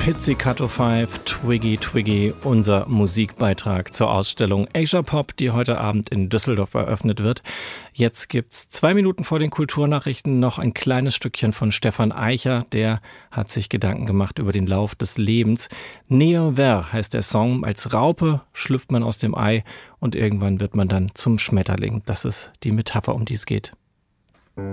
Pizzicato 5, Twiggy Twiggy, unser Musikbeitrag zur Ausstellung Asia Pop, die heute Abend in Düsseldorf eröffnet wird. Jetzt gibt's 2 Minuten vor den Kulturnachrichten noch ein kleines Stückchen von Stefan Eicher. Der hat sich Gedanken gemacht über den Lauf des Lebens. Neo Ver heißt der Song. Als Raupe schlüpft man aus dem Ei und irgendwann wird man dann zum Schmetterling. Das ist die Metapher, um die es geht.